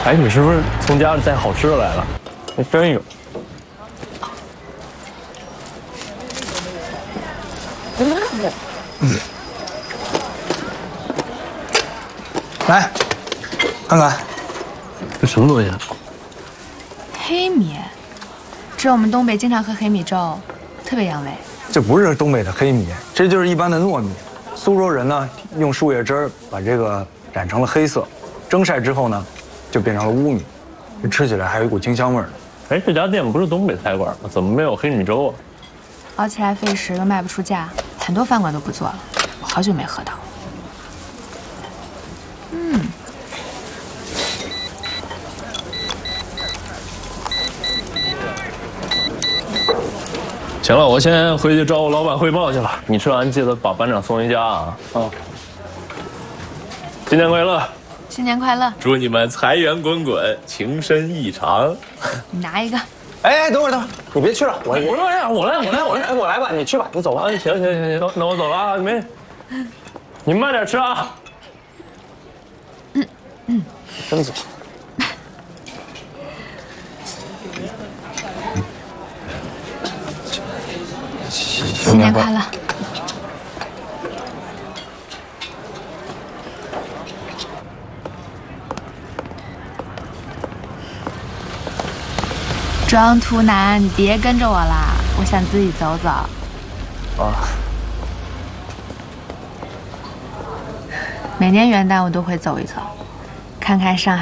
哎，你是不是从家里带好吃的来了？还真有。 来，看看， 这什么东西啊？ 黑米，这我们东北经常喝黑米粥，特别养胃。 这不是东北的黑米，这就是一般的糯米。苏州人呢，用树叶汁儿把这个染成了黑色，蒸晒之后呢，就变成了乌米，这吃起来还有一股清香味儿。 哎，这家店不是东北菜馆吗？怎么没有黑米粥啊？ 熬起来费时又卖不出价，很多饭馆都不做了。我好久没喝到。 行了，我先回去找我老板汇报去了。你吃完记得把班长送回家啊！啊，新年快乐！ 新年快乐！ 祝你们财源滚滚，情深意长。 你拿一个。 哎，等会儿，你别去了，我来吧，你去吧，你走吧。行，那我走了啊，你慢点吃啊。真走。 新年快乐！庄图南，你别跟着我啦，我想自己走走。 啊。 每年元旦我都会走一走，看看上海。